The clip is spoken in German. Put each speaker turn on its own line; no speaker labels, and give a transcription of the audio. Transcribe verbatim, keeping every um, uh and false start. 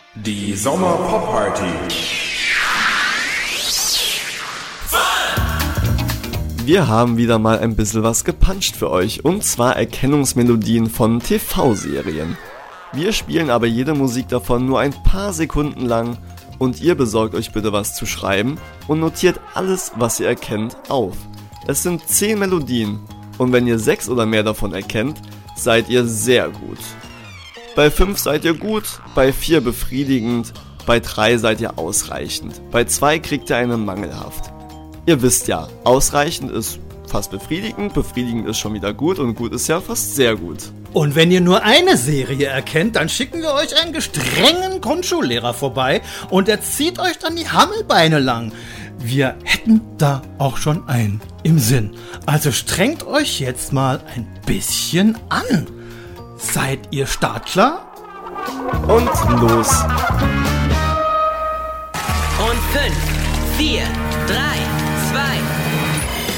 Die Sommer-Pop-Party.
Wir haben wieder mal ein bisschen was gepuncht für euch, und zwar Erkennungsmelodien von T V-Serien. Wir spielen aber jede Musik davon nur ein paar Sekunden lang und ihr besorgt euch bitte was zu schreiben und notiert alles, was ihr erkennt, auf. Es sind zehn Melodien und wenn ihr sechs oder mehr davon erkennt, seid ihr sehr gut. Bei fünf seid ihr gut, bei vier befriedigend, bei drei seid ihr ausreichend, bei zwei kriegt ihr eine mangelhaft. Ihr wisst ja, ausreichend ist fast befriedigend, befriedigend ist schon wieder gut und gut ist ja fast sehr gut.
Und wenn ihr nur eine Serie erkennt, dann schicken wir euch einen gestrengen Grundschullehrer vorbei und er zieht euch dann die Hammelbeine lang. Wir hätten da auch schon einen im Sinn. Also strengt euch jetzt mal ein bisschen an. Seid ihr startklar?
Und los!
Und fünf, vier, drei,